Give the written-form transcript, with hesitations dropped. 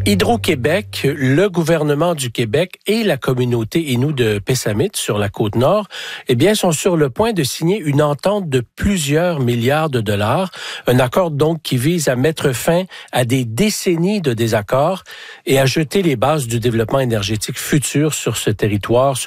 Hydro-Québec, le gouvernement du Québec et la communauté Innu de Pessamit sur la Côte-Nord, sont sur le point de signer une entente de plusieurs milliards de dollars. Un accord donc qui vise à mettre fin à des décennies de désaccords et à jeter les bases du développement énergétique futur sur ce territoire.